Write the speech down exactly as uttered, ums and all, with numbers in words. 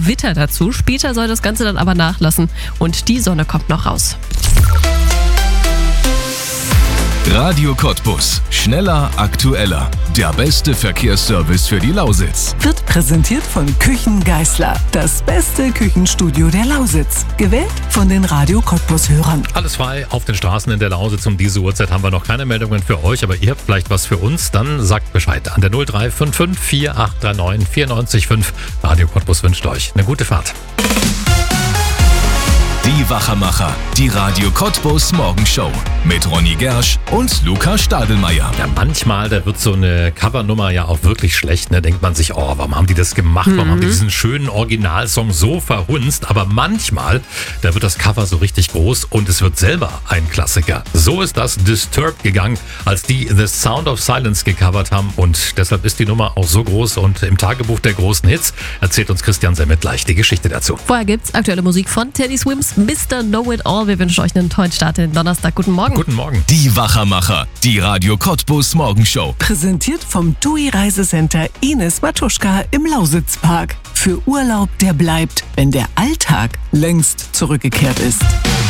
Gewitter dazu. Später soll das Ganze dann aber nachlassen und die Sonne kommt noch raus. Radio Cottbus. Schneller, aktueller. Der beste Verkehrsservice für die Lausitz. Wird präsentiert von Küchen Geisler. Das beste Küchenstudio der Lausitz. Gewählt von den Radio Cottbus-Hörern. Alles frei auf den Straßen in der Lausitz. Um diese Uhrzeit haben wir noch keine Meldungen für euch, aber ihr habt vielleicht was für uns. Dann sagt Bescheid an der null drei fünf fünf vier acht drei neun vier neun fünf. Radio Cottbus wünscht euch eine gute Fahrt. Die Wachermacher, die Radio Cottbus Morgenshow mit Ronny Gersch und Luca Stadelmeier. Ja, manchmal, da wird so eine Covernummer ja auch wirklich schlecht. Da denkt man sich, oh, warum haben die das gemacht? Warum mhm. haben die diesen schönen Originalsong so verhunzt? Aber manchmal, da wird das Cover so richtig groß und es wird selber ein Klassiker. So ist das Disturbed gegangen, als die The Sound of Silence gecovert haben. Und deshalb ist die Nummer auch so groß. Und im Tagebuch der großen Hits erzählt uns Christian Semmet gleich die Geschichte dazu. Vorher gibt's aktuelle Musik von Teddy Swims, Mister Know-It-All. Wir wünschen euch einen tollen Start in den Donnerstag. Guten Morgen. Guten Morgen. Die Wachermacher, die Radio Cottbus Morgenshow. Präsentiert vom T U I Reisecenter Ines Matuschka im Lausitzpark. Für Urlaub, der bleibt, wenn der Alltag längst zurückgekehrt ist.